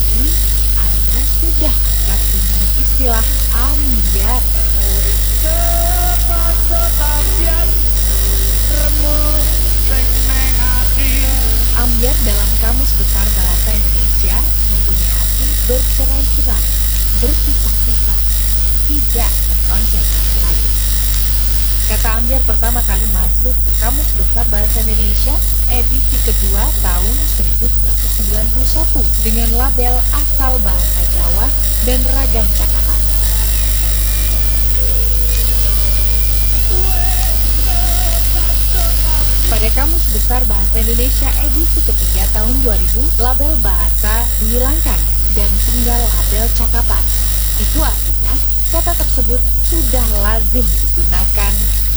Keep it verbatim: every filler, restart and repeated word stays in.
Jadi, Anda sudah akrab dengan istilah ambyar. Ambyar dalam Kamus Besar Bahasa Indonesia mempunyai arti bercerai-cerai, berpisah-pisah, tidak terkonsentrasi lagi. Kata ambyar pertama kali masuk ke Kamus Besar Bahasa Indonesia edisi kedua tahun seribu sembilan ratus sembilan puluh satu dengan label asal bahasa Jawa dan ragam cakapan. Pada Kamus Besar Bahasa Indonesia edisi ketiga tahun dua ribu, label bahasa dihilangkan dan tinggal label cakapan. Itu artinya kata tersebut sudah lazim digunakan